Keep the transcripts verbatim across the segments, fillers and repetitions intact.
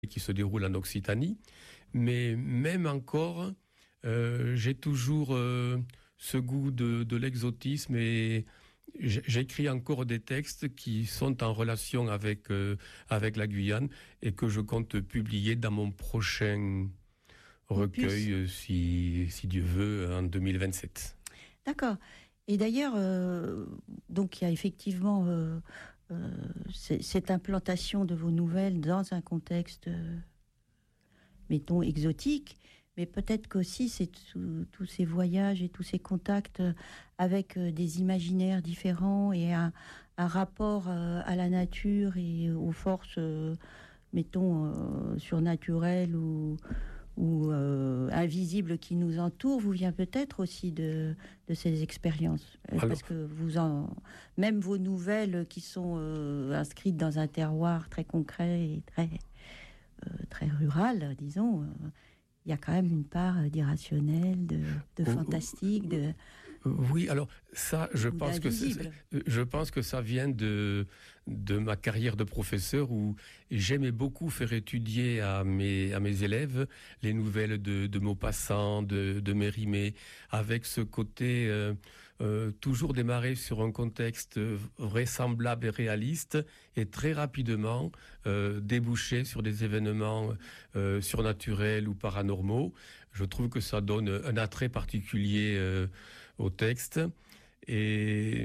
qui se déroule en Occitanie. Mais même encore, euh, j'ai toujours euh, ce goût de, de l'exotisme et j'écris encore des textes qui sont en relation avec, euh, avec la Guyane et que je compte publier dans mon prochain recueil, si, si Dieu veut, en deux mille vingt-sept. D'accord. Et d'ailleurs, euh, donc il y a effectivement euh, euh, cette implantation de vos nouvelles dans un contexte, euh, mettons, exotique, mais peut-être qu'aussi c'est tout, tous ces voyages et tous ces contacts avec euh, des imaginaires différents et un, un rapport euh, à la nature et aux forces, euh, mettons, euh, surnaturelles ou... ou euh, invisible qui nous entoure, vous vient peut-être aussi de, de ces expériences. Alors, parce que vous en, même vos nouvelles qui sont euh, inscrites dans un terroir très concret et très, euh, très rural, disons, il euh, y a quand même une part d'irrationnel, de, de fantastique, de... Oui, alors ça, je pense que c'est, je pense que ça vient de de ma carrière de professeur où j'aimais beaucoup faire étudier à mes à mes élèves les nouvelles de de Maupassant, de de Mérimée, avec ce côté euh, euh, toujours démarrer sur un contexte vraisemblable et réaliste et très rapidement euh, déboucher sur des événements euh, surnaturels ou paranormaux. Je trouve que ça donne un attrait particulier euh, au texte et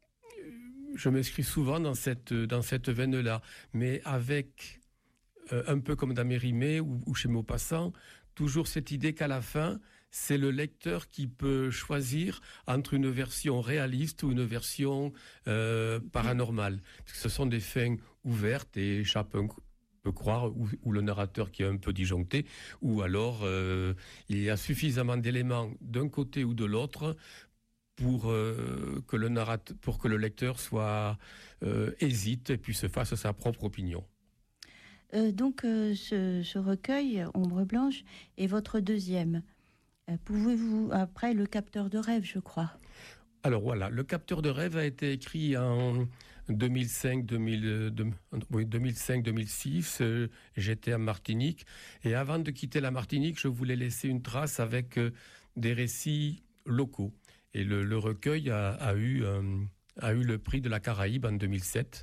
je m'inscris souvent dans cette dans cette veine-là, mais avec euh, un peu comme dans Mérimée ou, ou chez Maupassant, toujours cette idée qu'à la fin, c'est le lecteur qui peut choisir entre une version réaliste ou une version euh, paranormale. Parce que ce sont des fins ouvertes et chacun peut croire, ou, ou le narrateur qui est un peu disjoncté, ou alors euh, il y a suffisamment d'éléments d'un côté ou de l'autre pour euh, que le narrateur, pour que le lecteur soit euh, hésite et puis se fasse sa propre opinion. Euh, donc euh, ce, ce recueil Ombre blanche est votre deuxième. Euh, pouvez-vous après Le capteur de rêve, je crois. Alors voilà, Le capteur de rêve a été écrit en deux mille cinq deux mille six. Euh, j'étais à Martinique et avant de quitter la Martinique, je voulais laisser une trace avec euh, des récits locaux. Et le, le recueil a, a, eu, euh, a eu le prix de la Caraïbe en deux mille sept.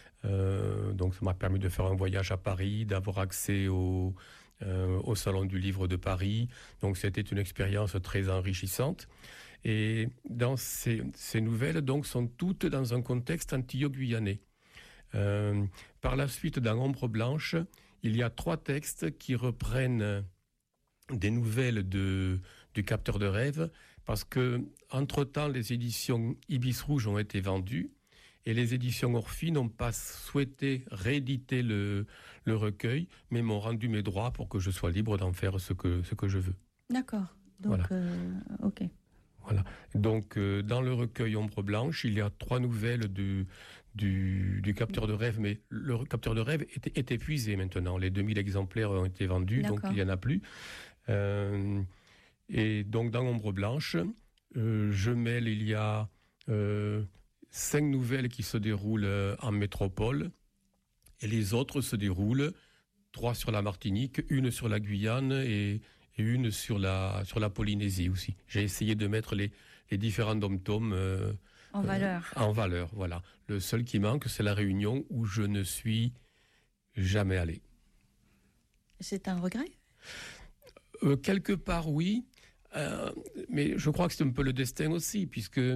Euh, donc ça m'a permis de faire un voyage à Paris, d'avoir accès au, euh, au Salon du Livre de Paris. Donc c'était une expérience très enrichissante. Et dans ces, ces nouvelles, donc, sont toutes dans un contexte antillo-guyanais. Euh, par la suite, dans Ombre blanche, il y a trois textes qui reprennent des nouvelles de, du capteur de rêve, parce que, entre-temps, les éditions Ibis Rouge ont été vendues, et les éditions Orphie n'ont pas souhaité rééditer le, le recueil, mais m'ont rendu mes droits pour que je sois libre d'en faire ce que, ce que je veux. D'accord. Donc, voilà. euh, ok. Voilà. Donc, euh, dans le recueil Ombre blanche, il y a trois nouvelles du, du, du capteur de rêve, mais le capteur de rêve est, est épuisé maintenant. Les deux mille exemplaires ont été vendus, D'accord. donc il n'y en a plus. Euh, et donc, dans Ombre blanche, euh, je mêle, il y a euh, cinq nouvelles qui se déroulent en métropole, et les autres se déroulent, trois sur la Martinique, une sur la Guyane et et une sur la sur la Polynésie aussi. J'ai essayé de mettre les les différents dom-toms euh, en valeur. Euh, en valeur, voilà. Le seul qui manque, c'est la Réunion où je ne suis jamais allé. C'est un regret ? euh, Quelque part, oui, euh, mais je crois que c'est un peu le destin aussi, puisque euh,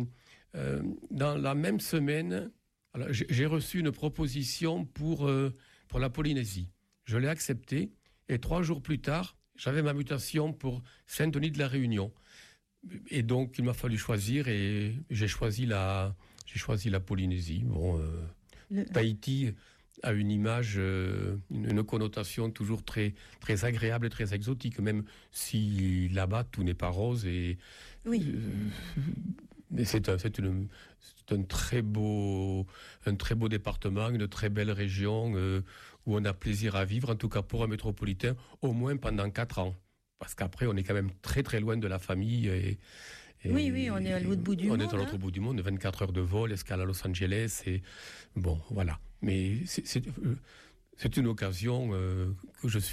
dans la même semaine, alors, j'ai, j'ai reçu une proposition pour euh, pour la Polynésie. Je l'ai acceptée et trois jours plus tard, j'avais ma mutation pour Saint-Denis de la Réunion. Et donc, il m'a fallu choisir et j'ai choisi la, j'ai choisi la Polynésie. Bon, euh, Le... Tahiti a une image, euh, une, une connotation toujours très, très agréable et très exotique, même si là-bas, tout n'est pas rose et, oui. Euh, mais c'est un, c'est une, c'est un très beau, un très beau département, une très belle région euh, où on a plaisir à vivre, en tout cas pour un métropolitain, au moins pendant quatre ans. Parce qu'après, on est quand même très très loin de la famille. Et, et oui, oui, on est à l'autre bout du on monde. On est à l'autre hein. bout du monde, vingt-quatre heures de vol, escale à Los Angeles, et bon, voilà. Mais c'est, c'est, euh, c'est une occasion euh, que je suis